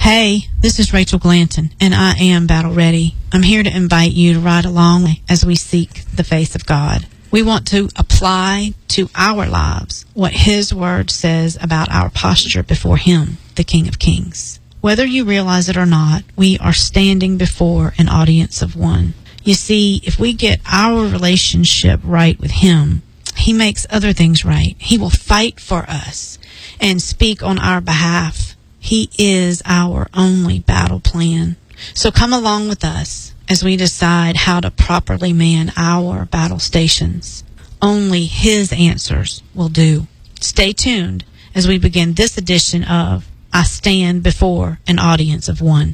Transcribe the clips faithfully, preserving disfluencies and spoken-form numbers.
Hey, this is Rachel Glanton, and I am Battle Ready. I'm here to invite you to ride along as we seek the face of God. We want to apply to our lives what His Word says about our posture before Him, the King of Kings. Whether you realize it or not, we are standing before an audience of one. You see, if we get our relationship right with Him, He makes other things right. He will fight for us and speak on our behalf. He is our only battle plan. So come along with us as we decide how to properly man our battle stations. Only His answers will do. Stay tuned as we begin this edition of I Stand Before an Audience of One.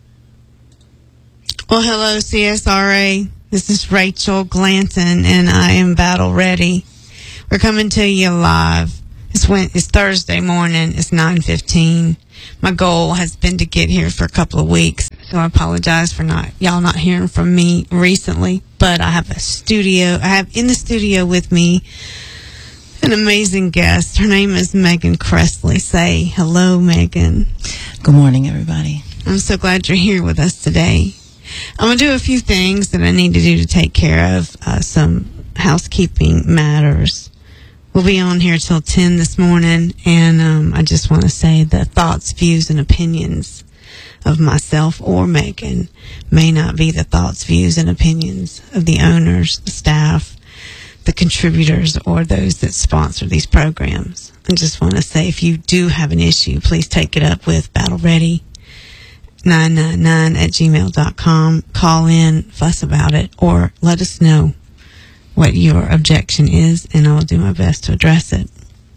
Well, hello, C S R A. This is Rachel Glanton, and I am Battle Ready. We're coming to you live. It's, when, it's Thursday morning. It's nine fifteen. My goal has been to get here for a couple of weeks, so I apologize for not y'all not hearing from me recently. But I have a studio. I have in the studio with me an amazing guest. Her name is Megan Cressley. Say hello, Megan. Good morning, everybody. I'm so glad you're here with us today. I'm going to do a few things that I need to do to take care of uh, some housekeeping matters. We'll be on here till ten this morning, and um, I just want to say the thoughts, views, and opinions of myself or Megan may not be the thoughts, views, and opinions of the owners, the staff, the contributors, or those that sponsor these programs. I just want to say if you do have an issue, please take it up with Battle Ready nine nine nine at gmail dot com. Call in, fuss about it, or let us know what your objection is, and I'll do my best to address it.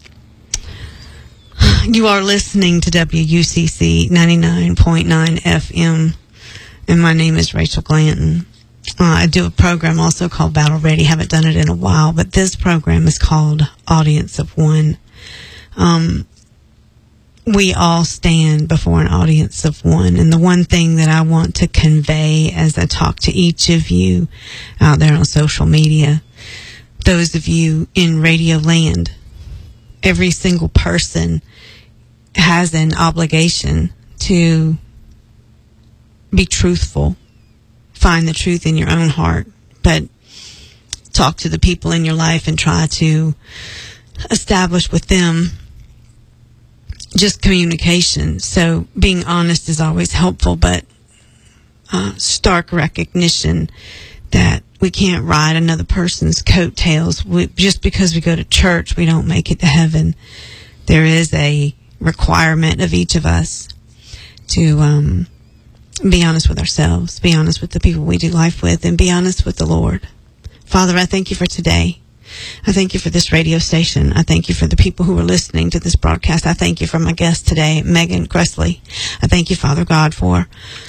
You are listening to W U C C ninety-nine point nine F M, and my name is Rachel Glanton. Uh, I do a program also called Battle Ready. Haven't done it in a while, but this program is called Audience of One. Um, we all stand before an audience of one, and the one thing that I want to convey as I talk to each of you out there on social media, those of you in radio land, every single person has an obligation to be truthful, find the truth in your own heart, but talk to the people in your life and try to establish with them just communication. So being honest is always helpful, but uh, stark recognition that we can't ride another person's coattails. We, just because we go to church, we don't make it to heaven. There is a requirement of each of us to um, be honest with ourselves, be honest with the people we do life with, and be honest with the Lord. Father, I thank you for today. I thank you for this radio station. I thank you for the people who are listening to this broadcast. I thank you for my guest today, Megan Cressley. I thank you, Father God, for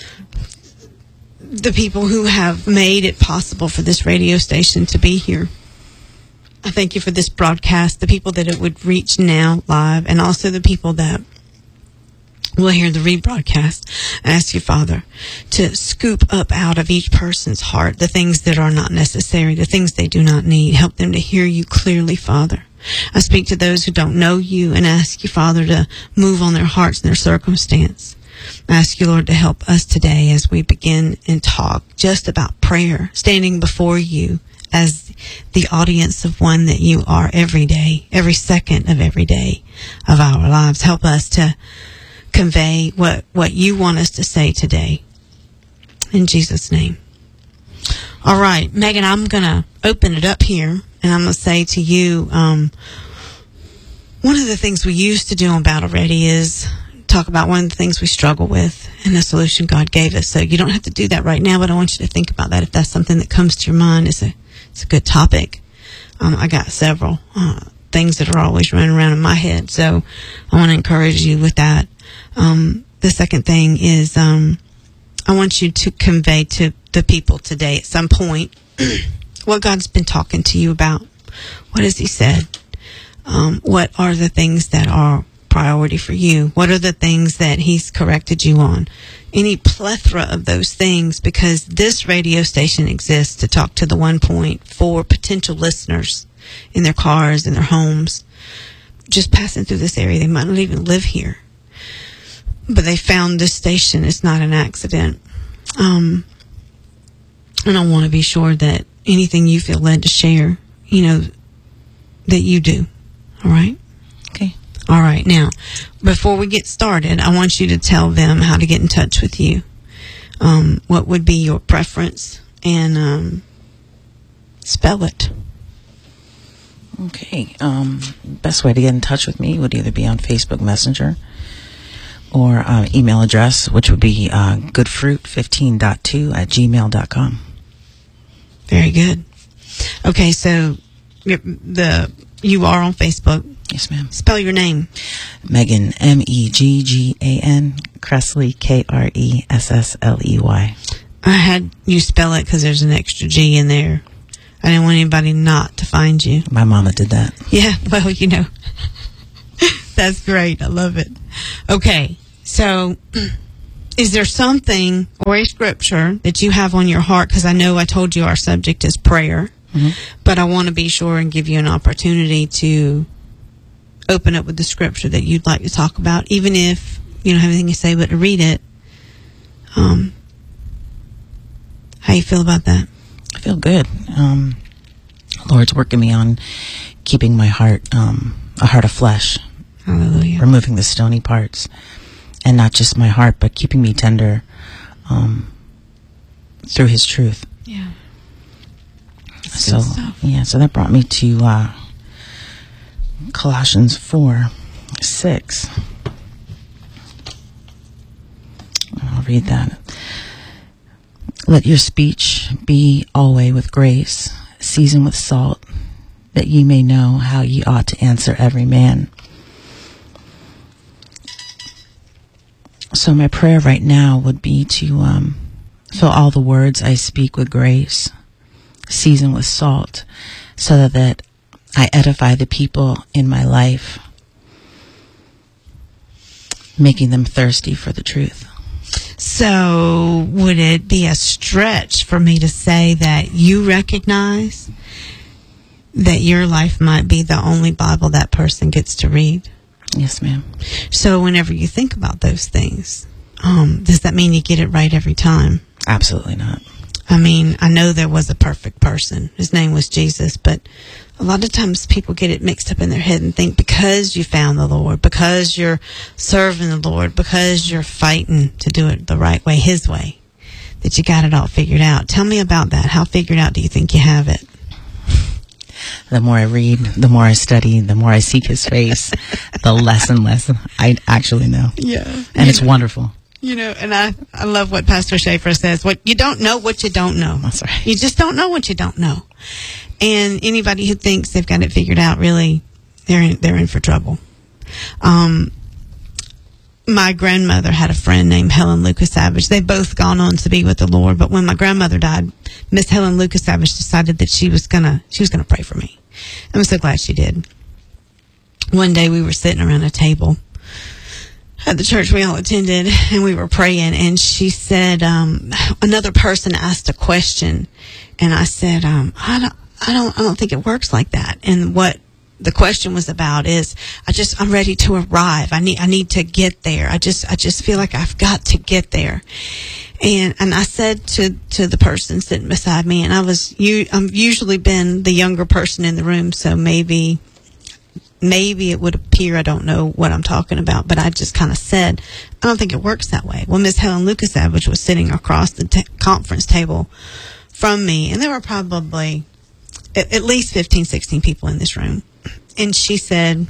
the people who have made it possible for this radio station to be here. I thank you for this broadcast, the people that it would reach now live, and also the people that will hear the rebroadcast. I ask you, Father, to scoop up out of each person's heart the things that are not necessary, the things they do not need. Help them to hear you clearly, Father. I speak to those who don't know you and ask you, Father, to move on their hearts and their circumstance. I ask you, Lord, to help us today as we begin and talk just about prayer, standing before you as the audience of one that you are every day, every second of every day of our lives. Help us to convey what, what you want us to say today. In Jesus' name. All right, Megan, I'm going to open it up here, and I'm going to say to you, um, one of the things we used to do on Battle Ready is talk about one of the things we struggle with and the solution God gave us. So you don't have to do that right now, but I want you to think about that. If that's something that comes to your mind, it's a, it's a good topic. Um, I got several uh, things that are always running around in my head, so I want to encourage you with that. Um, the second thing is um, I want you to convey to the people today at some point what God's been talking to you about. What has He said? Um, what are the things that are priority for you? What are the things that He's corrected you on? Any plethora of those things, because this radio station exists to talk to the one point four potential listeners in their cars, in their homes, just passing through this area. They might not even live here. but they found this station. It's not an accident. Um, and I want to be sure that anything you feel led to share, you know, that you do. All right? Okay. All right. Now, before we get started, I want you to tell them how to get in touch with you. Um, what would be your preference? And um, spell it. Okay. Um, best way to get in touch with me would either be on Facebook Messenger or uh, email address, which would be uh, goodfruit fifteen dot two at gmail dot com. Very good. Okay, so the you are on Facebook. Yes, ma'am. Spell your name. Megan, M E G G A N, Kressley, K R E S S L E Y. I had you spell it because there's an extra G in there. I didn't want anybody not to find you. My mama did that. Yeah, well, you know. That's great. I love it. Okay, so is there something or a scripture that you have on your heart? Because I know I told you our subject is prayer, mm-hmm. but I want to be sure and give you an opportunity to open up with the scripture that you'd like to talk about, even if you don't have anything to say but to read it. Um, how you feel about that? I feel good. Um, Lord's working me on keeping my heart um, a heart of flesh. Hallelujah. Removing the stony parts. And not just my heart, but keeping me tender um, through His truth. Yeah. That's so, yeah, so that brought me to uh, Colossians four six. I'll read that. Let your speech be always with grace, seasoned with salt, that ye may know how ye ought to answer every man. So my prayer right now would be to um, fill all the words I speak with grace, seasoned with salt, so that, that I edify the people in my life, making them thirsty for the truth. So would it be a stretch for me to say that you recognize that your life might be the only Bible that person gets to read? Yes, ma'am. So whenever you think about those things, um, does that mean you get it right every time? Absolutely not. I mean, I know there was a perfect person. His name was Jesus, but a lot of times people get it mixed up in their head and think because you found the Lord, because you're serving the Lord, because you're fighting to do it the right way, His way, that you got it all figured out. Tell me about that. How figured out do you think you have it? The more I read, the more I study, the more I seek His face, the less and less I actually know. Yeah. And it's know, wonderful. You know, and I, I love what Pastor Schaefer says. What you don't know what you don't know. That's right. You just don't know what you don't know. And anybody who thinks they've got it figured out, really, they're in, they're in for trouble. Um, my grandmother had a friend named Helen Lucas Savage. They've both gone on to be with the Lord. But when my grandmother died, Miss Helen Lucas Savage decided that she was gonna she was gonna pray for me. I'm so glad she did. One day we were sitting around a table at the church we all attended, and we were praying, and she said, um, another person asked a question, and I said, um, I don't, I don't, I don't think it works like that. And what the question was about is, I just, I'm ready to arrive. I need, I need to get there. I just, I just feel like I've got to get there. And, and I said to, to the person sitting beside me, and I was, you, I've usually been the younger person in the room, so maybe, maybe it would appear I don't know what I'm talking about, but I just kind of said, I don't think it works that way. Well, Miss Helen Lucas Savage was sitting across the t- conference table from me, and there were probably at, at least fifteen, sixteen people in this room. And she said,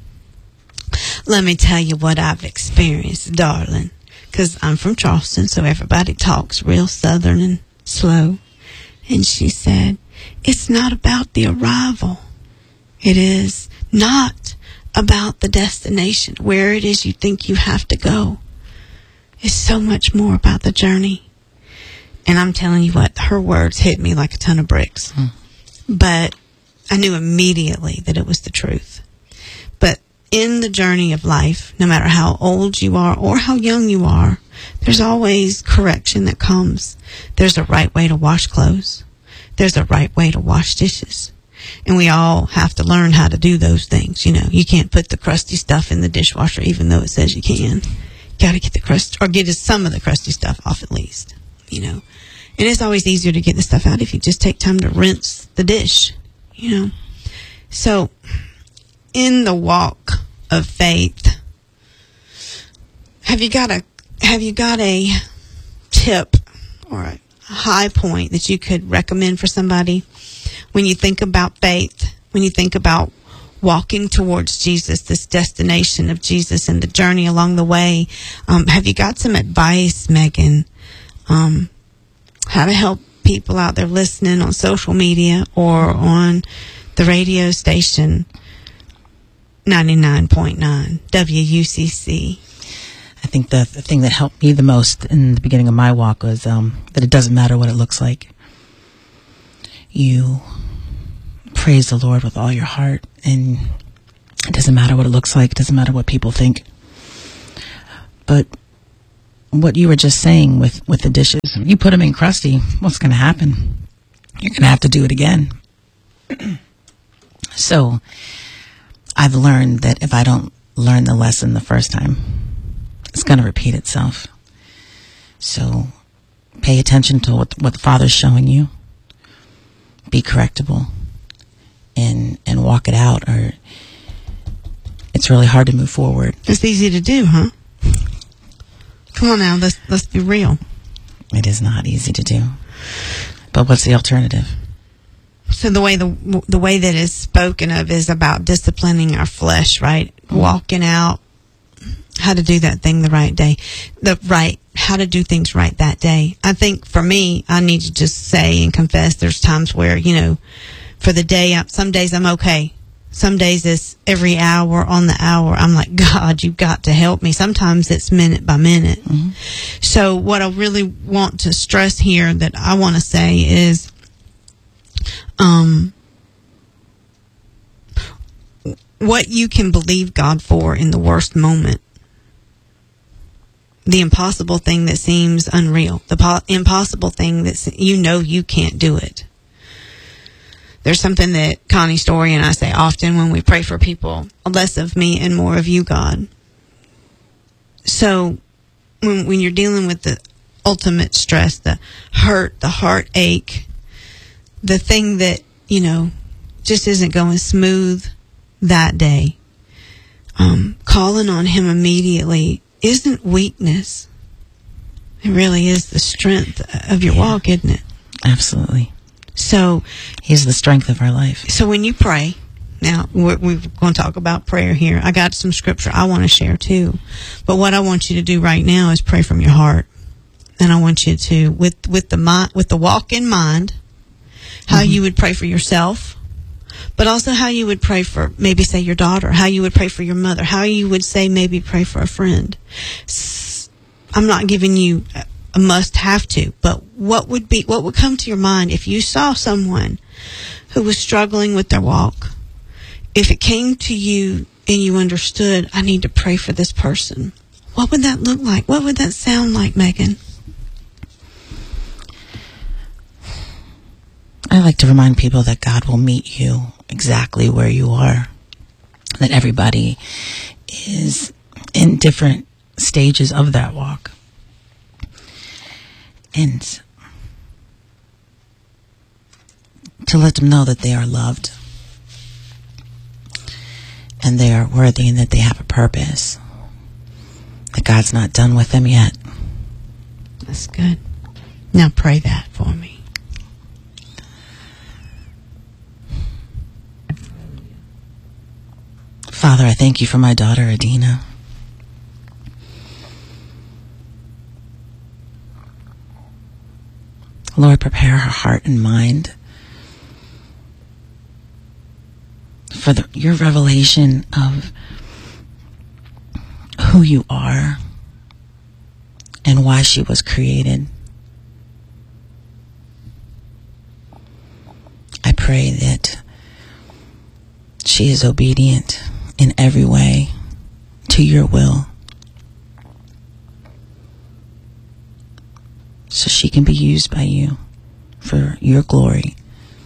let me tell you what I've experienced, darling, because I'm from Charleston, so everybody talks real southern and slow. And she said, it's not about the arrival. It is not about the destination, where it is you think you have to go. It's so much more about the journey. And I'm telling you what, her words hit me like a ton of bricks. Hmm. But I knew immediately that it was the truth. But in the journey of life, no matter how old you are or how young you are, there's always correction that comes. There's a right way to wash clothes. There's a right way to wash dishes. And we all have to learn how to do those things. You know, you can't put the crusty stuff in the dishwasher even though it says you can. got to get the crust, or get some of the crusty stuff off at least, you know. And it's always easier to get the stuff out if you just take time to rinse the dish, you know. So, in the walk of faith, have you got a have you got a tip or a high point that you could recommend for somebody when you think about faith, when you think about walking towards Jesus, this destination of Jesus and the journey along the way? Um, have you got some advice, Megan, um, how to help people out there listening on social media or on the radio station ninety-nine point nine W U C C? I think the, the thing that helped me the most in the beginning of my walk was um, that it doesn't matter what it looks like. You praise the Lord with all your heart, and it doesn't matter what it looks like. It doesn't matter what people think. But what you were just saying with, with the dishes, you put them in crusty, what's going to happen? You're going to have to do it again. So I've learned that if I don't learn the lesson the first time, it's going to repeat itself. So pay attention to what, what the Father's showing you. Be correctable and and walk it out, or it's really hard to move forward. It's easy to do, huh? Come on now, let's let's be real. It is not easy to do. But what's the alternative? So the way the the way that is spoken of is about disciplining our flesh, right? Mm-hmm. Walking out how to do that thing the right day, the right how to do things right that day. I think for me, I need to just say and confess. There's times where, you know, for the day, some days I'm okay. Some days it's every hour on the hour. I'm like, God, you've got to help me. Sometimes it's minute by minute. Mm-hmm. So what I really want to stress here that I want to say is, um, what you can believe God for in the worst moment. The impossible thing that seems unreal. The po- impossible thing that you know you can't do it. There's something that Connie Story and I say often when we pray for people, less of me and more of you, God. So when, when you're dealing with the ultimate stress, the hurt, the heartache, the thing that, you know, just isn't going smooth that day, um, calling on Him immediately isn't weakness. It really is the strength of your yeah. walk, isn't it? Absolutely. So He's the strength of our life. So when you pray, now we're, we're going to talk about prayer here. I got some scripture I want to share too. But what I want you to do right now is pray from your heart. And I want you to, with, with the mind, with the walk in mind, how mm-hmm. you would pray for yourself, but also how you would pray for maybe say your daughter, how you would pray for your mother, how you would say maybe pray for a friend. I'm not giving you a must have to, but what would be, what would come to your mind if you saw someone who was struggling with their walk? If it came to you and you understood, I need to pray for this person, what would that look like? What would that sound like, Megan? I like to remind people that God will meet you exactly where you are. That everybody is in different stages of that walk. And to let them know that they are loved. And they are worthy and that they have a purpose. That God's not done with them yet. That's good. Now pray that for me. Father, I thank you for my daughter, Adina. Lord, prepare her heart and mind for the, your revelation of who you are and why she was created. I pray that she is obedient in every way to your will, so she can be used by you for your glory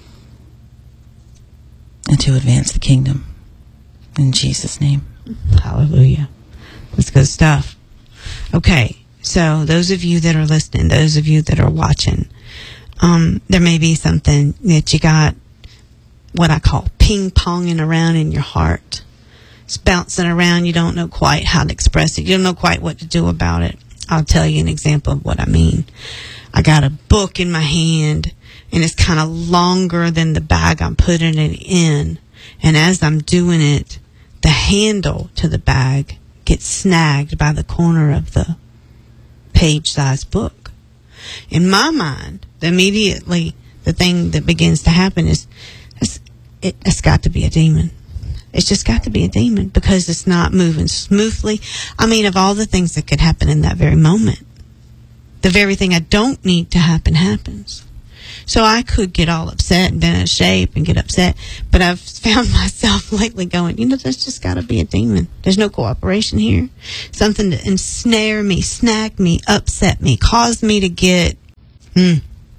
and to advance the kingdom. In Jesus' name. Hallelujah. That's good stuff. Okay, so those of you that are listening, those of you that are watching, um, there may be something that you got, what I call ping-ponging around in your heart. It's bouncing around. You don't know quite how to express it. You don't know quite what to do about it. I'll tell you an example of what I mean. I got a book in my hand, and it's kind of longer than the bag I'm putting it in. And as I'm doing it, the handle to the bag gets snagged by the corner of the page-sized book. In my mind, immediately the thing that begins to happen is it's, it, it's got to be a demon. It's just got to be a demon because it's not moving smoothly. I mean, of all the things that could happen in that very moment, the very thing I don't need to happen happens. So I could get all upset and bend out of shape and get upset, but I've found myself lately going, you know, there's just got to be a demon. There's no cooperation here. Something to ensnare me, snag me, upset me, cause me to get hmm,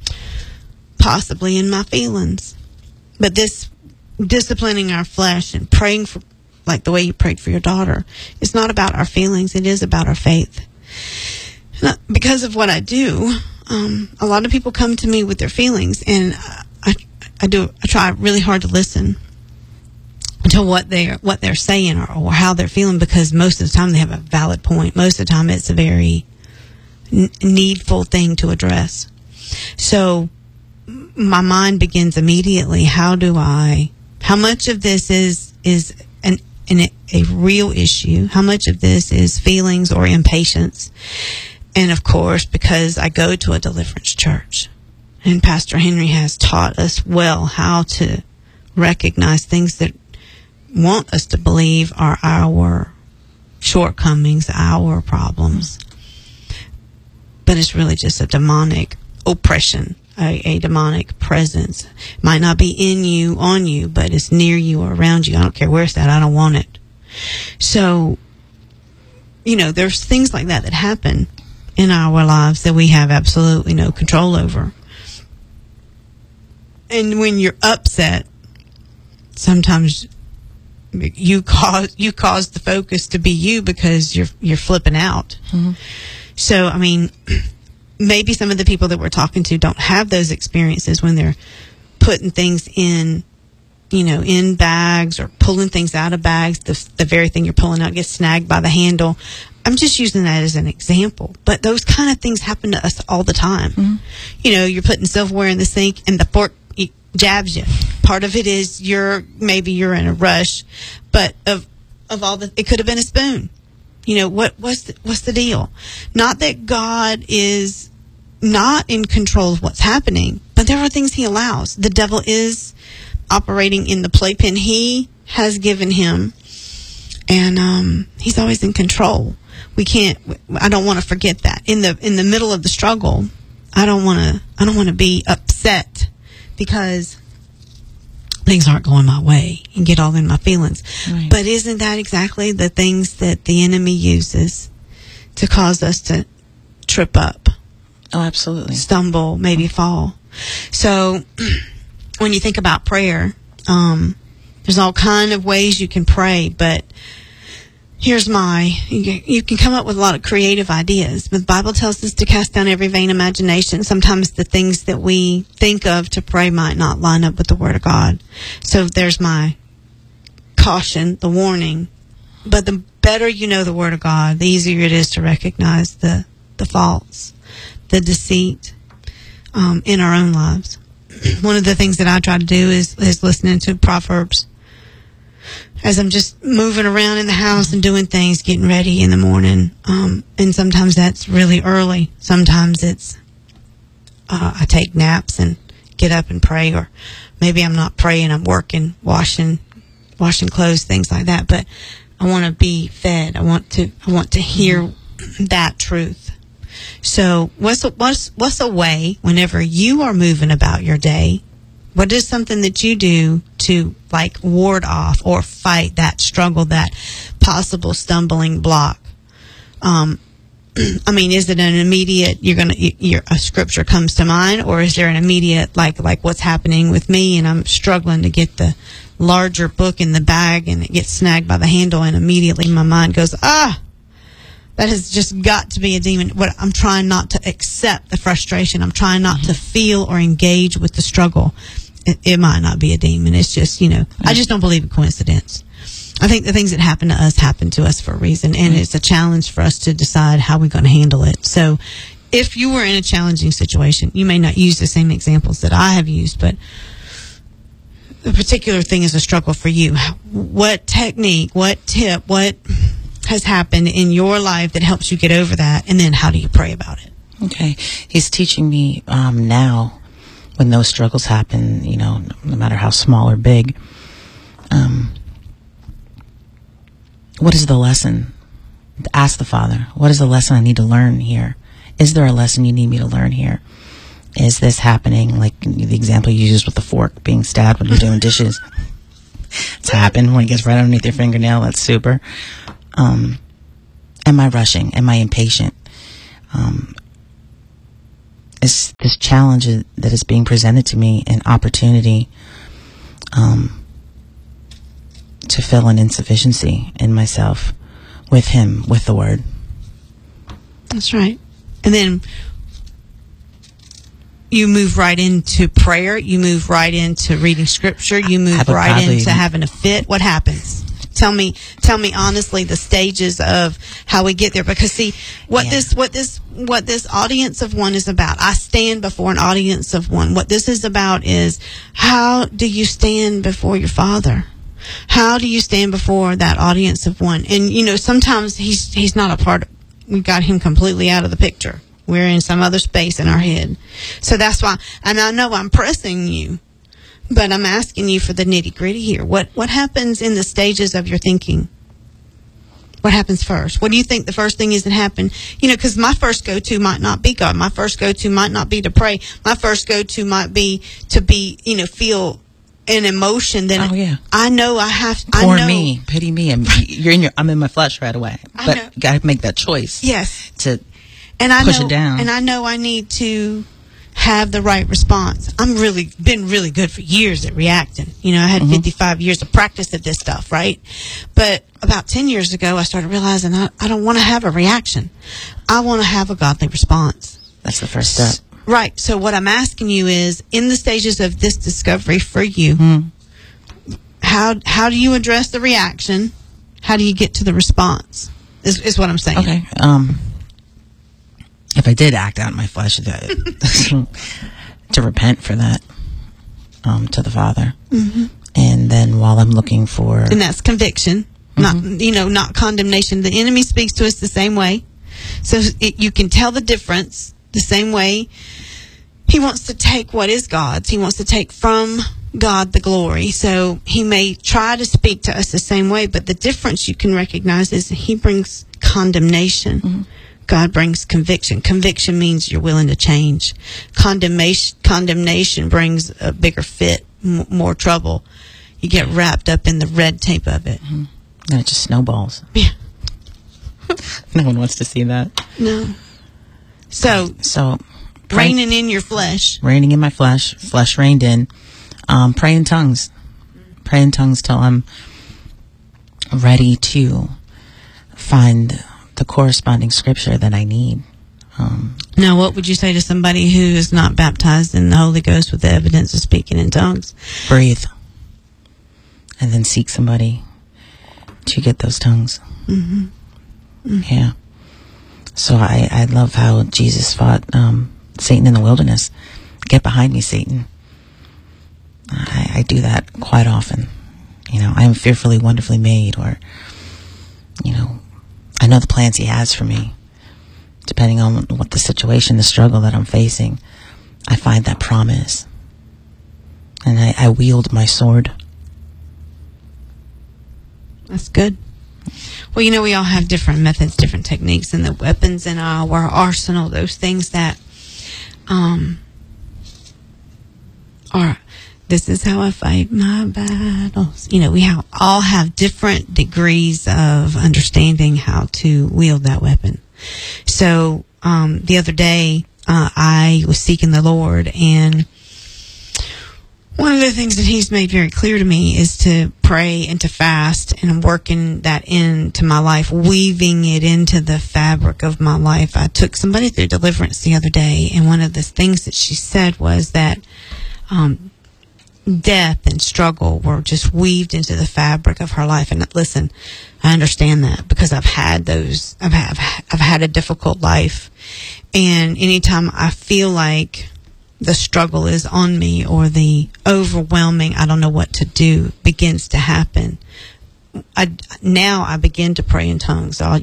possibly in my feelings. But this disciplining our flesh and praying for, like the way you prayed for your daughter, it's not about our feelings. It is about our faith. And because of what I do, um, a lot of people come to me with their feelings, and I, I do. I try really hard to listen to what they're what they're saying or, or how they're feeling, because most of the time they have a valid point. Most of the time, it's a very n- needful thing to address. So my mind begins immediately. How do I? How much of this is is an, an a real issue? How much of this is feelings or impatience? And of course, because I go to a deliverance church, and Pastor Henry has taught us well how to recognize things that want us to believe are our shortcomings, our problems. But it's really just a demonic oppression, a, a demonic presence. It might not be in you, on you, but it's near you or around you. I don't care where it's at. I don't want it. So, you know, there's things like that that happen in our lives that we have absolutely no control over. And when you're upset, sometimes you cause you cause the focus to be you because you're you're flipping out. Mm-hmm. So, I mean, maybe some of the people that we're talking to don't have those experiences when they're putting things in, you know, in bags or pulling things out of bags. The, the very thing you're pulling out gets snagged by the handle. I'm just using that as an example. But those kind of things happen to us all the time. Mm-hmm. You know, you're putting silverware in the sink and the fork jabs you. Part of it is you're, maybe you're in a rush, but of, of all the, it could have been a spoon. You know, what, what's the, what's the deal? Not that God is not in control of what's happening, but there are things he allows. The devil is operating in the playpen he has given him, and um, he's always in control. We can't, I don't want to forget that. In the, in the middle of the struggle, I don't want to, I don't want to be upset because things aren't going my way and get all in my feelings. Right. But isn't that exactly the things that the enemy uses to cause us to trip up? Oh, absolutely. Stumble, maybe fall. So when you think about prayer, um, there's all kind of ways you can pray, but here's my, you, you can come up with a lot of creative ideas, but the Bible tells us to cast down every vain imagination. Sometimes the things that we think of to pray might not line up with the Word of God. So there's my caution, the warning. But the better you know the Word of God, the easier it is to recognize the, the faults, the deceit um, in our own lives. One of the things that I try to do is, is listening to Proverbs as I'm just moving around in the house and doing things, getting ready in the morning. Um, and sometimes that's really early. Sometimes it's, uh, I take naps and get up and pray, or maybe I'm not praying, I'm working, washing, washing clothes, things like that. But I want to be fed. I want to, I want to hear that truth. So what's a, what's, what's a way whenever you are moving about your day? What is something that you do to, like, ward off or fight that struggle, that possible stumbling block? Um, I mean, is it an immediate, you're going to, your a scripture comes to mind, or is there an immediate, like, like what's happening with me and I'm struggling to get the larger book in the bag and it gets snagged by the handle and immediately my mind goes, ah, That has just got to be a demon. What I'm trying not to accept the frustration. I'm trying not mm-hmm. to feel or engage with the struggle. It, it might not be a demon. It's just, you know, mm-hmm. I just don't believe in coincidence. I think the things that happen to us happen to us for a reason, and mm-hmm. it's a challenge for us to decide how we're going to handle it. So if you were in a challenging situation, you may not use the same examples that I have used, but the particular thing is a struggle for you. What technique, what tip, what has happened in your life that helps you get over that, and then how do you pray about it? Okay. He's teaching me um, now, when those struggles happen, you know, no matter how small or big, um, what is the lesson? Ask the Father, what is the lesson I need to learn here? Is there a lesson you need me to learn here? Is this happening? Like the example you used with the fork being stabbed when you're doing dishes. It's happened when it gets right underneath your fingernail. That's super. Um, am I rushing? Am I impatient? Um, is this challenge that is being presented to me an opportunity um, to fill an insufficiency in myself with Him, with the Word? That's right. And then you move right into prayer. You move right into reading scripture. You move right probably, into having a fit. What happens? Tell me, tell me honestly the stages of how we get there. Because see, what yeah. this, what this, what this audience of one is about. I stand before an audience of one. What this is about is, how do you stand before your Father? How do you stand before that audience of one? And you know, sometimes he's he's not a part of, we got him completely out of the picture. We're in some other space in our head. So that's why, and I know I'm pressing you, but I'm asking you for the nitty gritty here. What what happens in the stages of your thinking? What happens first? What do you think the first thing is that happen? You know, because my first go-to might not be God. My first go-to might not be to pray. My first go-to might be to be, you know, feel an emotion that oh, yeah. I know I have. Poor I know, me, pity me. I'm, you're in your. I'm in my flesh right away. But you got to make that choice. Yes. To and I push know, it down. And I know I need to have the right response. I'm really been really good for years at reacting. You know, I had mm-hmm. fifty-five years of practice at this stuff, right? But about ten years ago, I started realizing I, I don't want to have a reaction. I want to have a godly response. That's the first step. Right. So what I'm asking you is, in the stages of this discovery for you, mm. how how do you address the reaction? How do you get to the response? Is is what I'm saying. Okay. Um, if I did act out in my flesh, to repent for that um, to the Father, mm-hmm. and then while I'm looking for, and that's conviction, mm-hmm. not you know, not condemnation. The enemy speaks to us the same way, so it, you can tell the difference. The same way he wants to take what is God's. He wants to take from God the glory. So he may try to speak to us the same way, but the difference you can recognize is he brings condemnation. Mm-hmm. God brings conviction. Conviction means you're willing to change. Condemnation, condemnation brings a bigger fit, m- more trouble. You get wrapped up in the red tape of it. Mm-hmm. And it just snowballs. Yeah. No one wants to see that. No. So, so pray, reigning in your flesh. Reigning in my flesh, flesh reigned in. Um, pray in tongues. Pray in tongues till I'm ready to find the corresponding scripture that I need. Um, now, what would you say to somebody who is not baptized in the Holy Ghost with the evidence of speaking in tongues? Breathe. And then seek somebody to get those tongues. Mm-hmm. Mm-hmm. Yeah. So I, I love how Jesus fought um, Satan in the wilderness. Get behind me, Satan. I, I do that quite often. You know, I am fearfully, wonderfully made, or, you know, I know the plans he has for me. Depending on what the situation, the struggle that I'm facing, I find that promise. And I, I wield my sword. That's good. Well, you know, we all have different methods, different techniques, and the weapons in our arsenal, those things that um, are, this is how I fight my battles. You know, we have, all have different degrees of understanding how to wield that weapon. So um, the other day, uh, I was seeking the Lord, and one of the things that he's made very clear to me is to pray and to fast, and I'm working that into my life, weaving it into the fabric of my life. I took somebody through deliverance the other day, and one of the things that she said was that um, death and struggle were just weaved into the fabric of her life. And listen, I understand that because I've had those, I've, have, I've had a difficult life. And anytime I feel like the struggle is on me, or the overwhelming, I don't know what to do, begins to happen, I, now I begin to pray in tongues. God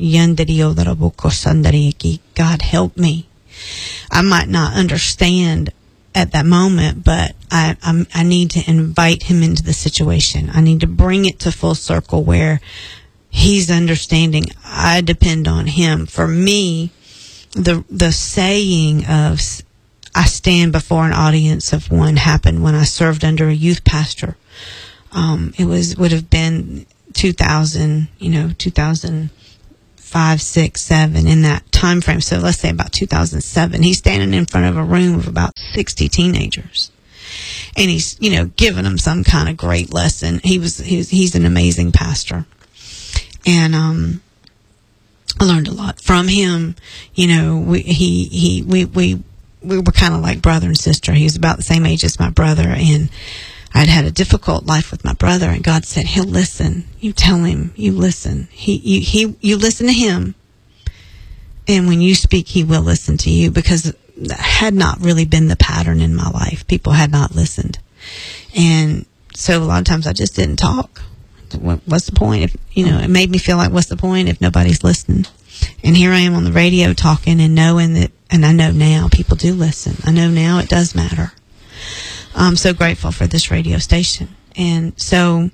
help me. I might not understand at that moment, but I, I'm, I need to invite him into the situation. I need to bring it to full circle where he's understanding. I depend on him. For me, the the saying of I stand before an audience of one happened when I served under a youth pastor. Um, it was would have been two thousand, you know, two thousand five, six, seven, in that time frame. So let's say about two thousand seven. He's standing in front of a room of about sixty teenagers, and he's, you know, giving them some kind of great lesson. He was he's he's an amazing pastor, and um, I learned a lot from him. You know, we he he we we. we were kind of like brother and sister. He was about the same age as my brother, and I'd had a difficult life with my brother, and God said, he'll listen. You tell him, you listen. He, you, he, you listen to him, and when you speak, he will listen to you, because that had not really been the pattern in my life. People had not listened. And so a lot of times I just didn't talk. What's the point? If, you know, it made me feel like, what's the point if nobody's listening? And here I am on the radio talking and knowing that, and I know now people do listen. I know now it does matter. I'm so grateful for this radio station. And so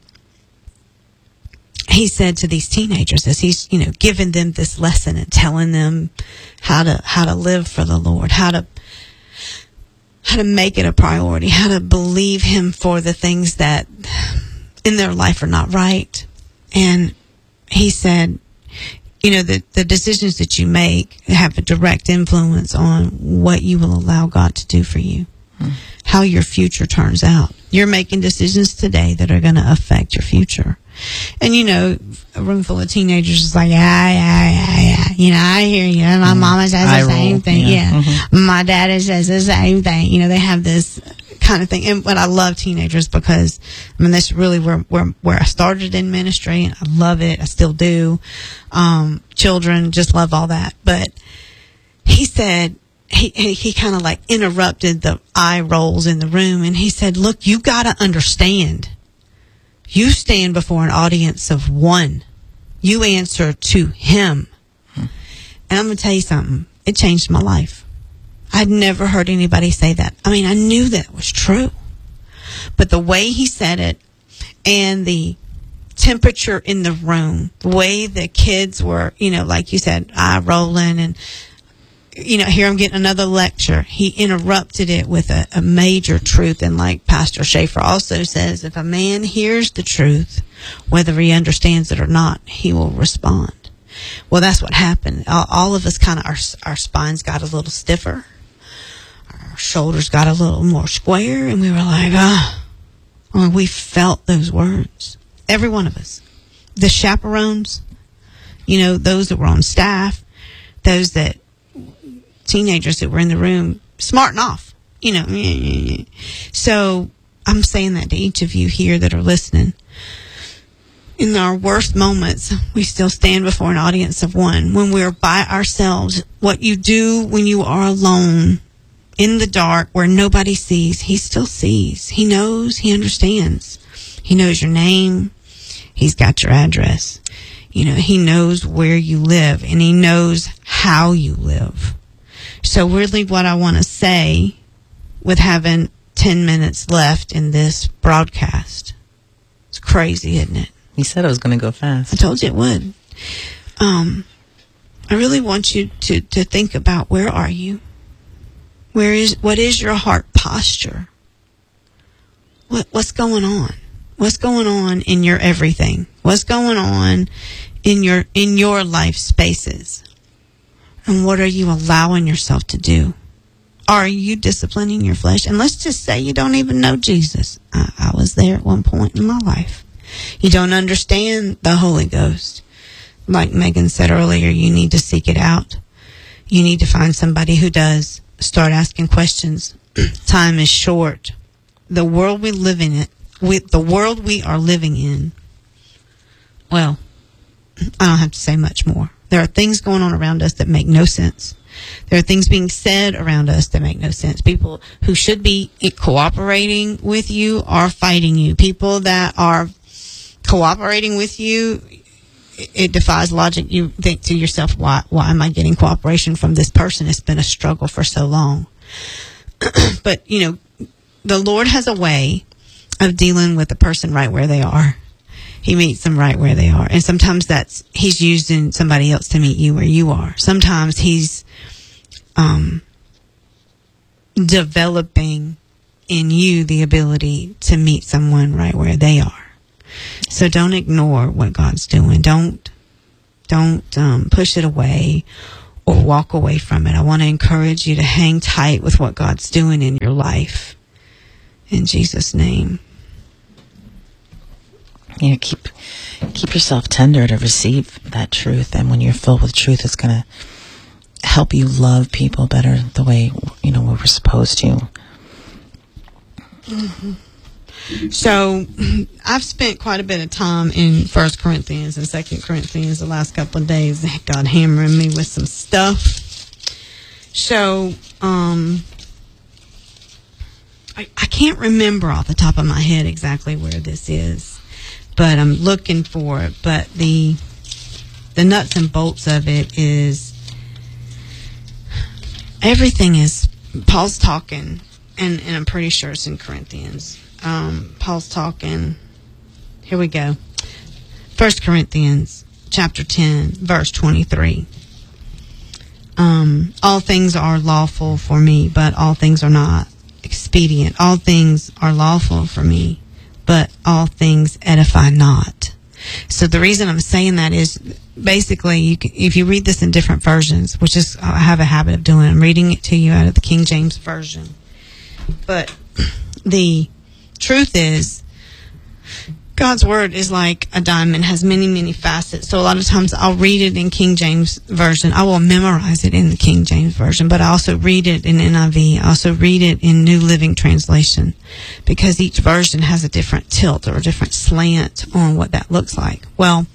he said to these teenagers, as he's, you know, giving them this lesson and telling them how to, how to live for the Lord, how to, how to make it a priority, how to believe him for the things that in their life are not right. And he said, you know, the, the decisions that you make have a direct influence on what you will allow God to do for you, hmm. how your future turns out. You're making decisions today that are going to affect your future. And, you know, a room full of teenagers is like, yeah, yeah, yeah, yeah. You know, I hear you. My mm-hmm. mama says the I same roll. thing. Yeah. yeah. Mm-hmm. My daddy says the same thing. You know, they have this kind of thing. And but I love teenagers because, I mean, that's really where, where, where I started in ministry. And I love it. I still do. Um, children, just love all that. But he said, he, he, he kind of like interrupted the eye rolls in the room. And he said, look, you got to understand. You stand before an audience of one. You answer to him. Hmm. And I'm going to tell you something. It changed my life. I'd never heard anybody say that. I mean, I knew that was true. But the way he said it, and the temperature in the room, the way the kids were, you know, like you said, eye rolling, and, you know, here I'm getting another lecture. He interrupted it with a, a major truth. And like Pastor Schaefer also says, if a man hears the truth, whether he understands it or not, he will respond. Well, that's what happened. All, all of us kind of, our, our spines got a little stiffer. Our shoulders got a little more square. And we were like, ah, oh, we felt those words. Every one of us. The chaperones, you know, those that were on staff, those that, teenagers that were in the room, smarting off, you know. So I'm saying that to each of you here that are listening. In our worst moments, we still stand before an audience of one. When we're by ourselves, what you do when you are alone, in the dark, where nobody sees, he still sees. He knows, he understands. He knows your name. He's got your address. You know, he knows where you live, and he knows how you live. So really what I want to say, with having ten minutes left in this broadcast, it's crazy, isn't it? You said it was going to go fast. I told you it would. Um, I really want you to, to think about, where are you? Where is, what is your heart posture? What, what's going on? What's going on in your everything? What's going on in your, in your life spaces? And what are you allowing yourself to do? Are you disciplining your flesh? And let's just say you don't even know Jesus. I, I was there at one point in my life. You don't understand the Holy Ghost. Like Megan said earlier, you need to seek it out. You need to find somebody who does. Start asking questions. Time is short. The world we live in, it, with the world we are living in, well, I don't have to say much more. There are things going on around us that make no sense. There are things being said around us that make no sense. People who should be cooperating with you are fighting you. People that are cooperating with you, it defies logic. You think to yourself, why, why am I getting cooperation from this person? It's been a struggle for so long. But, you know, the Lord has a way of dealing with a person right where they are. He meets them right where they are. And sometimes that's, he's using somebody else to meet you where you are. Sometimes he's um, developing in you the ability to meet someone right where they are. So don't ignore what God's doing. Don't, don't um, push it away or walk away from it. I want to encourage you to hang tight with what God's doing in your life. In Jesus' name. Yeah, keep keep yourself tender to receive that truth, and when you're filled with truth, it's going to help you love people better the way, you know, we were supposed to. Mm-hmm. So, I've spent quite a bit of time in First Corinthians and Second Corinthians the last couple of days. God hammering me with some stuff. So, um, I, I can't remember off the top of my head exactly where this is, but I'm looking for it. But the the nuts and bolts of it is everything is Paul's talking, and, and I'm pretty sure it's in Corinthians. Um, Paul's talking. Here we go. First Corinthians chapter ten, verse twenty-three. Um, all things are lawful for me, but all things are not expedient. All things are lawful for me, but all things edify not. So the reason I'm saying that is basically, you can, if you read this in different versions, which is I have a habit of doing, I'm reading it to you out of the King James Version. But the truth is, God's word is like a diamond, has many, many facets. So a lot of times I'll read it in King James Version. I will memorize it in the King James Version, but I also read it in N I V. I also read it in New Living Translation, because each version has a different tilt or a different slant on what that looks like. Well,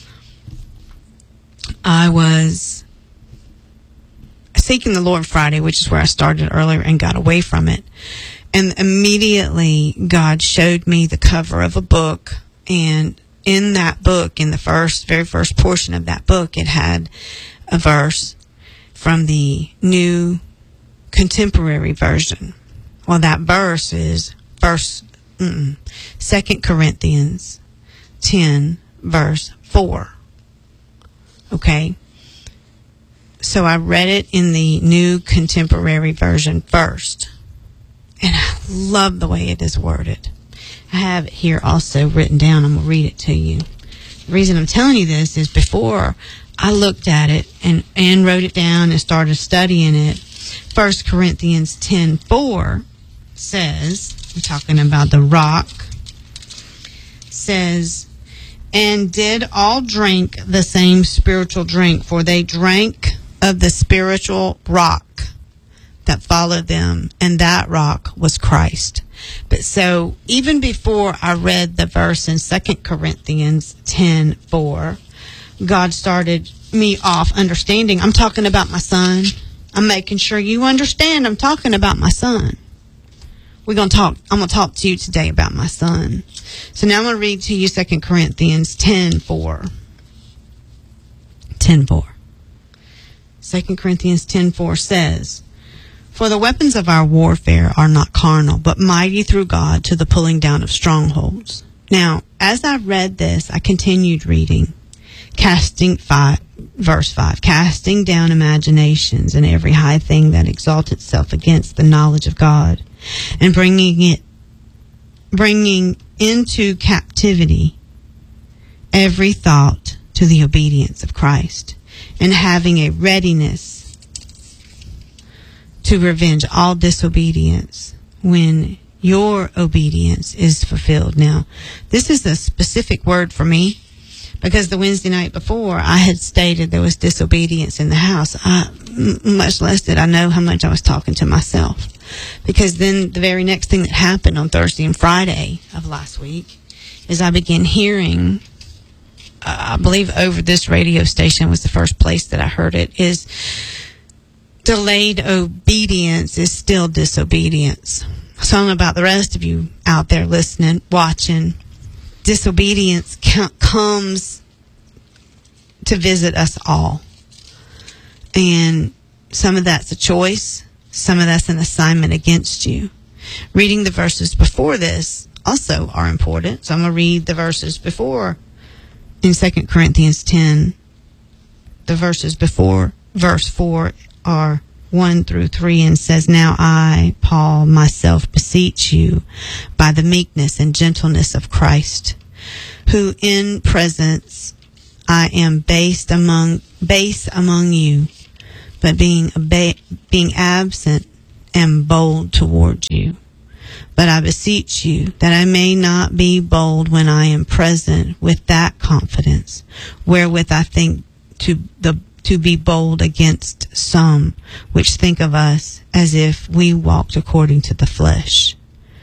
I was seeking the Lord Friday, which is where I started earlier, and got away from it. And immediately God showed me the cover of a book, and in that book, in the first, very first portion of that book, it had a verse from the New Contemporary Version. Well, that verse is verse mm, Second Corinthians ten, verse four. Okay? So I read it in the New Contemporary Version first. And I love the way it is worded. I have it here also written down. I'm going to read it to you. The reason I'm telling you this is before I looked at it and, and wrote it down and started studying it, First Corinthians ten four says, we're talking about the rock, says, and did all drink the same spiritual drink, for they drank of the spiritual rock that followed them, and that rock was Christ. But so even before I read the verse in Second Corinthians ten four, God started me off understanding. I'm talking about my son. I'm making sure you understand I'm talking about my son. We're going to talk, I'm going to talk to you today about my son. So now I'm going to read to you Second Corinthians ten four. ten four. Second Corinthians ten four says, for the weapons of our warfare are not carnal, but mighty through God to the pulling down of strongholds. Now, as I read this, I continued reading, casting five, verse five, casting down imaginations and every high thing that exalts itself against the knowledge of God, and bringing it, bringing into captivity every thought to the obedience of Christ, and having a readiness to revenge all disobedience when your obedience is fulfilled. Now, this is a specific word for me, because the Wednesday night before, I had stated there was disobedience in the house. I, m- much less did I know how much I was talking to myself. Because then the very next thing that happened on Thursday and Friday of last week is I began hearing, uh, I believe over this radio station was the first place that I heard it, is delayed obedience is still disobedience. So I'm about the rest of you out there listening, watching. Disobedience comes to visit us all. And some of that's a choice. Some of that's an assignment against you. Reading the verses before this also are important. So I'm going to read the verses before in Second Corinthians ten. The verses before verse four are one through three, and says, "Now I, Paul, myself beseech you by the meekness and gentleness of Christ, who in presence I am based among base among you, but being ba- being absent am bold toward you. But I beseech you that I may not be bold when I am present with that confidence, wherewith I think to the to be bold against some which think of us as if we walked according to the flesh.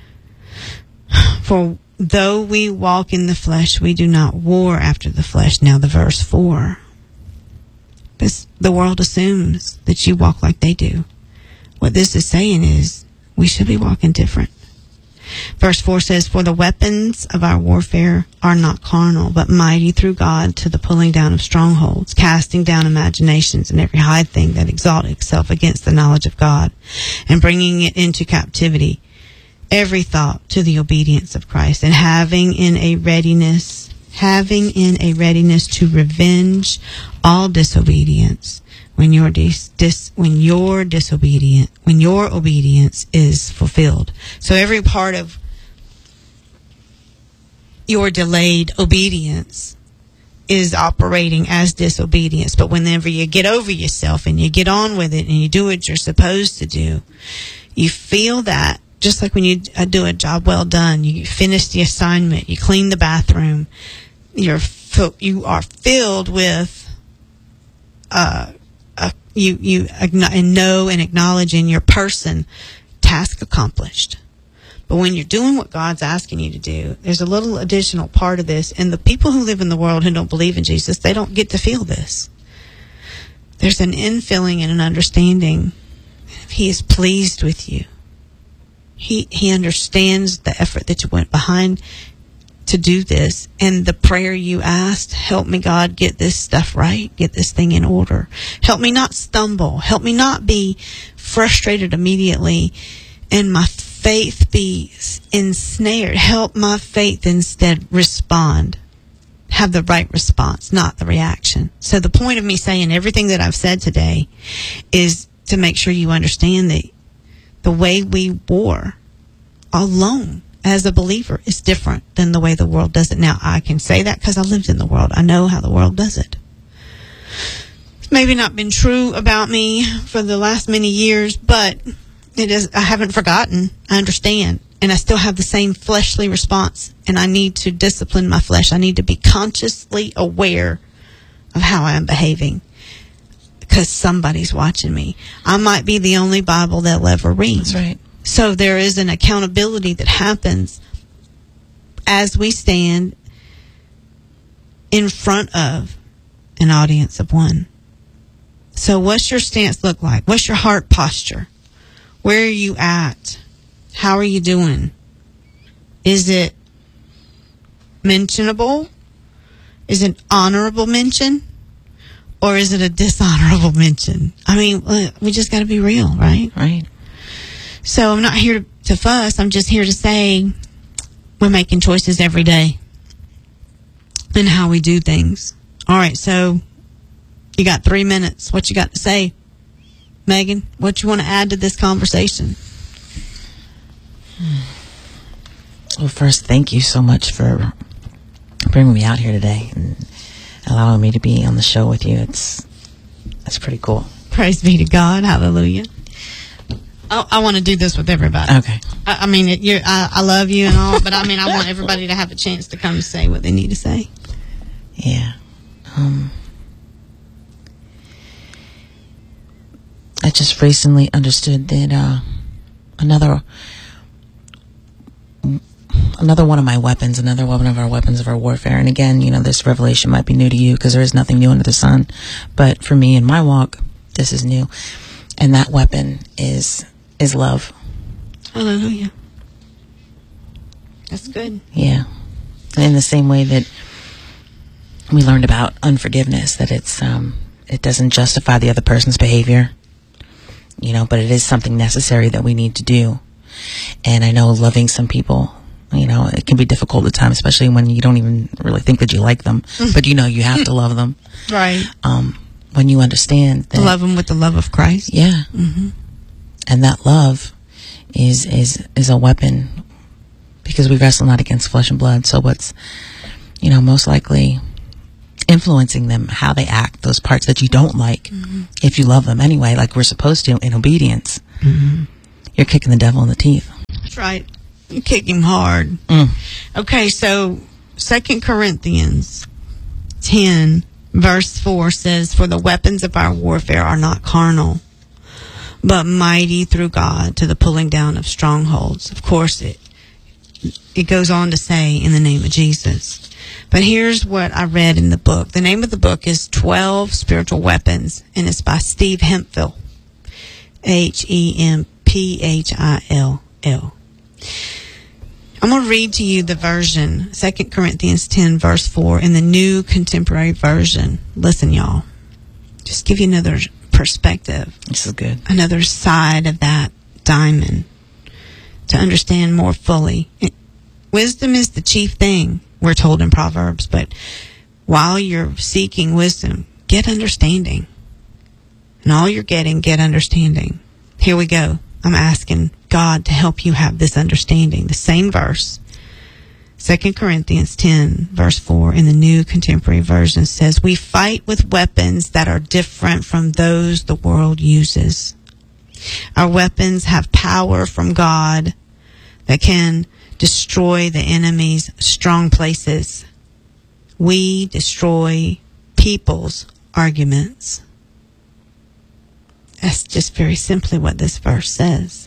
For though we walk in the flesh, we do not war after the flesh." Now the verse four. This, the world assumes that you walk like they do. What this is saying is we should be walking different. Verse four says, "For the weapons of our warfare are not carnal, but mighty through God to the pulling down of strongholds, casting down imaginations and every high thing that exalts itself against the knowledge of God, and bringing it into captivity, every thought to the obedience of Christ, and having in a readiness, having in a readiness to revenge all disobedience when your dis, dis when your disobedient when your obedience is fulfilled." So every part of your delayed obedience is operating as disobedience. But whenever you get over yourself and you get on with it and you do what you're supposed to do, you feel that. Just like when you do a job well done, you finish the assignment, you clean the bathroom, you're you are filled with uh, uh you you know and acknowledge in your person, task accomplished. But when you're doing what God's asking you to do, there's a little additional part of this. And the people who live in the world who don't believe in Jesus, they don't get to feel this. There's an infilling and an understanding. He is pleased with you. He he understands the effort that you went behind to do this, and the prayer you asked, "Help me, God, get this stuff right, get this thing in order. Help me not stumble. Help me not be frustrated immediately, and my faith be ensnared. Help my faith instead respond. Have the right response, not the reaction." So the point of me saying everything that I've said today is to make sure you understand that the way we war alone as a believer is different than the way the world does it. Now, I can say that because I lived in the world. I know how the world does it. It's maybe not been true about me for the last many years, but it is. I haven't forgotten. I understand. And I still have the same fleshly response. And I need to discipline my flesh. I need to be consciously aware of how I am behaving, because somebody's watching me. I might be the only Bible they'll ever read. That's right. So there is an accountability that happens as we stand in front of an audience of one. So what's your stance look like? What's your heart posture? Where are you at? How are you doing? Is it mentionable? Is it honorable mention? Or is it a dishonorable mention? I mean, we just got to be real, right? Right. So I'm not here to, to fuss. I'm just here to say we're making choices every day in how we do things. All right, so you got three minutes. What you got to say, Megan? What you want to add to this conversation? Well, first, thank you so much for bringing me out here today and allowing me to be on the show with you. It's that's pretty cool. Praise be to God. Hallelujah. I, I want to do this with everybody. Okay. I, I mean, it, you're, I, I love you and all, but I mean, I want everybody to have a chance to come and say what they need to say. Yeah. Um, I just recently understood that uh, another another one of my weapons, another one of our weapons of our warfare, and again, you know, this revelation might be new to you because there is nothing new under the sun, but for me in my walk, this is new, and that weapon is is love. Hallelujah. That's good. Yeah. In the same way that we learned about unforgiveness, that it's um, it doesn't justify the other person's behavior, you know, but it is something necessary that we need to do. And I know loving some people, you know, it can be difficult at times, especially when you don't even really think that you like them, but you know you have to love them. Right. Um, when you understand that. Love them with the love of Christ. Yeah. Mm-hmm. And that love is, is, is a weapon because we wrestle not against flesh and blood. So what's, you know, most likely influencing them, how they act, those parts that you don't like, mm-hmm. if you love them anyway, like we're supposed to in obedience, mm-hmm. you're kicking the devil in the teeth. That's right. You kick him hard. Mm. Okay, so Second Corinthians ten, verse four says, "For the weapons of our warfare are not carnal, but mighty through God to the pulling down of strongholds." Of course, it it goes on to say, in the name of Jesus. But here's what I read in the book. The name of the book is twelve Spiritual Weapons, and it's by Steve Hemphill. H E M P H I L L. I'm going to read to you the version, Second Corinthians ten, verse four, in the New Contemporary Version. Listen, y'all. Just give you another perspective. This is good. Another side of that diamond to understand more fully. It, wisdom is the chief thing, we're told in Proverbs, but while you're seeking wisdom, get understanding. And all you're getting, get understanding. Here we go. I'm asking God to help you have this understanding. The same verse, Second Corinthians ten, verse four, in the New Contemporary Version says, "We fight with weapons that are different from those the world uses. Our weapons have power from God that can destroy the enemy's strong places. We destroy people's arguments." That's just very simply what this verse says.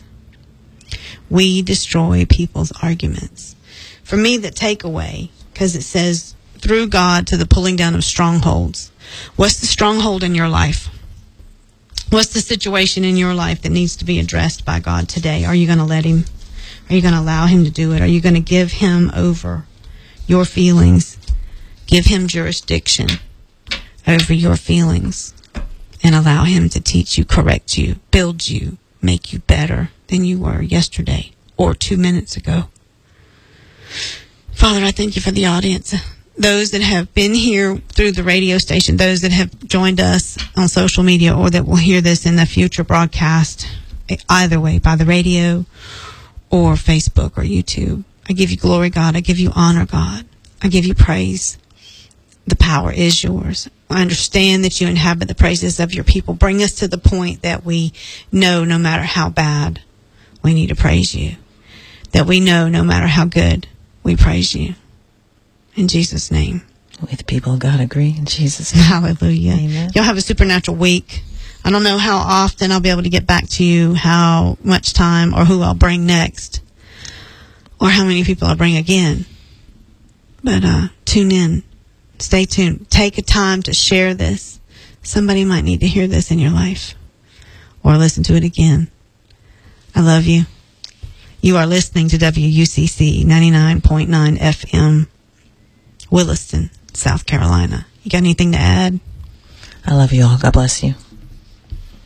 We destroy people's arguments. For me, the takeaway, because it says, through God to the pulling down of strongholds. What's the stronghold in your life? What's the situation in your life that needs to be addressed by God today? Are you going to let him? Are you going to allow him to do it? Are you going to give him over your feelings? Give him jurisdiction over your feelings and allow him to teach you, correct you, build you, make you better than you were yesterday or two minutes ago. Father, I thank you for the audience. Those that have been here through the radio station, those that have joined us on social media, or that will hear this in the future broadcast, either way, by the radio or Facebook or YouTube. I give you glory, God. I give you honor, God. I give you praise. The power is yours. I understand that you inhabit the praises of your people. Bring us to the point that we know no matter how bad, we need to praise you. That we know no matter how good, we praise you. In Jesus' name. We the people of God agree in Jesus' name. Hallelujah. Amen. Y'all have a supernatural week. I don't know how often I'll be able to get back to you, how much time, or who I'll bring next, or how many people I'll bring again. But uh, tune in. Stay tuned. Take a time to share this. Somebody might need to hear this in your life, or listen to it again. I love you. You are listening to W U C C ninety-nine point nine F M, Williston, South Carolina. You got anything to add? I love you all. God bless you.